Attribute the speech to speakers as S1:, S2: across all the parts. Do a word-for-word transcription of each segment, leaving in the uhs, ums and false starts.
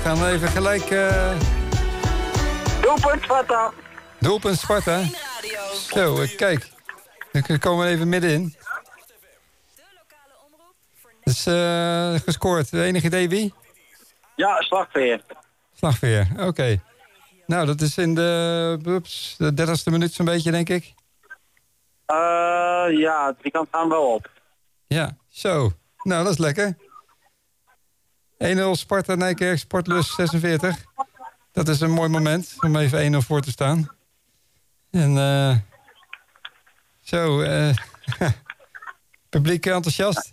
S1: gaan even gelijk... Uh...
S2: Doelpunt Sparta.
S1: Doelpunt Sparta. Zo, uh, kijk. We komen even middenin. Het is uh, gescoord. Enig idee wie?
S2: Ja, Slagveer.
S1: Slagveer, oké. Okay. Nou, dat is in de, ups, de dertigste minuut zo'n beetje, denk ik.
S2: Uh, ja, die kant gaan wel op.
S1: Ja, zo. Nou, dat is lekker. een nul Sparta Nijkerk, Sportlust zesenveertig. Dat is een mooi moment om even een nul voor te staan. En uh, zo, uh, publiek enthousiast.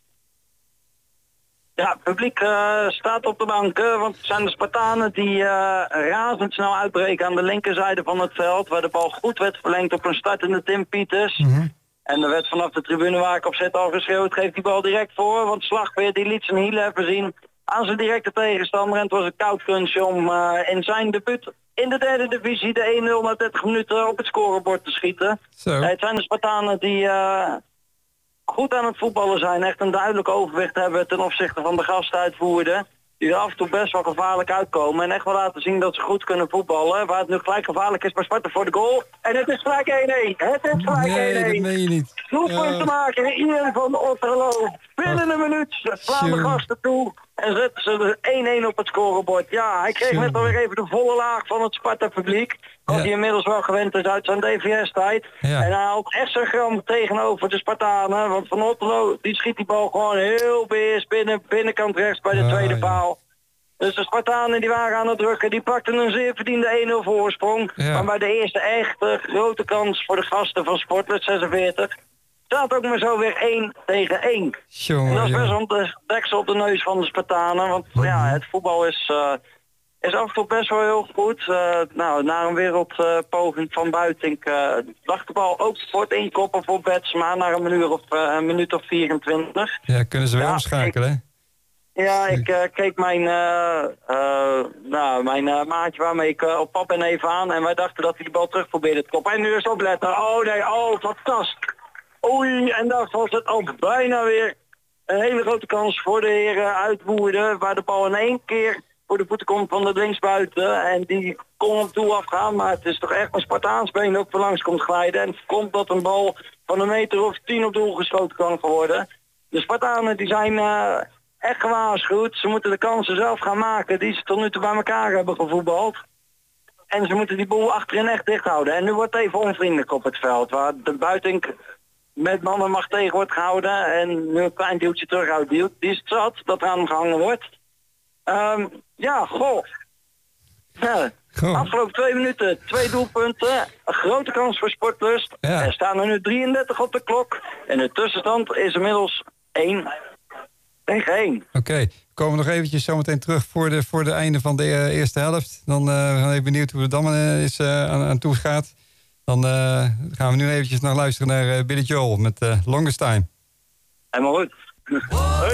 S2: Ja, het publiek uh, staat op de banken, want het zijn de Spartanen die uh, razendsnel uitbreken aan de linkerzijde van het veld, waar de bal goed werd verlengd op een startende Tim Pieters. Mm-hmm. En er werd vanaf de tribune waar ik op zit al geschreeuwd, geeft die bal direct voor, want Slagveer die liet zijn hielen even zien aan zijn directe tegenstander. En het was een koud kunstje om uh, in zijn debuut in de derde divisie de een nul na dertig minuten op het scorebord te schieten.
S1: So.
S2: Uh, het zijn de Spartanen die... Uh, goed aan het voetballen zijn, echt een duidelijk overwicht hebben ten opzichte van de gastuitvoerder. Die er af en toe best wel gevaarlijk uitkomen en echt wel laten zien dat ze goed kunnen voetballen. Waar het nu gelijk gevaarlijk is bij Sparta voor de goal. En het is gelijk één één. Het is gelijk
S1: nee,
S2: één één.
S1: Dat meen je niet.
S2: Doelpunt
S1: uh.
S2: te maken, Ian van Otterlo. Binnen een minuut slaan de gasten toe en zetten ze er één één op het scorebord. Ja, hij kreeg net alweer even de volle laag van het Sparta-publiek. Wat ja. hij inmiddels wel gewend is uit zijn D V S-tijd. Ja. En hij haalt echt zijn gram tegenover de Spartanen. Want Van Otterlo die schiet die bal gewoon heel beheerst binnen, binnenkant rechts bij de uh, tweede ja. paal. Dus de Spartanen die waren aan het drukken, die pakten een zeer verdiende één nul voorsprong. Ja. Maar bij de eerste echte grote kans voor de gasten van Sportlust zesenveertig... staat ook maar zo weer één tegen één.
S1: Jongen,
S2: en dat is best
S1: ja.
S2: wel de deksel op de neus van de Spartanen. Want mm-hmm. ja, het voetbal is, uh, is af en toe best wel heel goed. Uh, nou, na een wereldpoging uh, van Buitink uh, lag de bal ook voor het inkoppen voor Betsma na een minuut of, uh, een minuut of vierentwintig.
S1: Ja, kunnen ze weer ja, omschakelen, hè?
S2: Ja, ik uh, keek mijn, uh, uh, nou, mijn uh, maatje waarmee ik uh, op pap ben even aan en wij dachten dat hij de bal terug probeerde te koppen. En nu is het opletten. Oh nee, oh fantastisch. Oei, en daar was het al bijna weer een hele grote kans voor de heren uit Woerden, waar de bal in één keer voor de voeten komt van de linksbuiten. En die kon op doel afgaan, maar het is toch echt een Spartaans been dat er langs komt glijden. En het komt dat een bal van een meter of tien op doel geschoten kan worden. De Spartanen die zijn... Uh, echt gewaarschuwd. Ze moeten de kansen zelf gaan maken die ze tot nu toe bij elkaar hebben gevoetbald. En ze moeten die boel achterin echt dicht houden. En nu wordt het even onvriendelijk op het veld. Waar de Buitink met mannen mag tegen wordt gehouden. En nu een klein duwtje terug uitduwt. Die is het zat dat er aan hem gehangen wordt. Um, ja, goh. Ja. Goh. Afgelopen twee minuten, twee doelpunten. Een grote kans voor Sportlust. Ja. Er staan er nu drieëndertig op de klok. En de tussenstand is inmiddels één. Tegen één.
S1: Oké, okay. We komen nog eventjes zometeen terug voor de, voor de einde van de uh, eerste helft. Dan uh, gaan we even benieuwd hoe het dan uh, is, uh, aan, aan toe gaat. Dan uh, gaan we nu eventjes naar luisteren naar uh, Billy Joel met uh, Longest Time.
S2: Helemaal goed.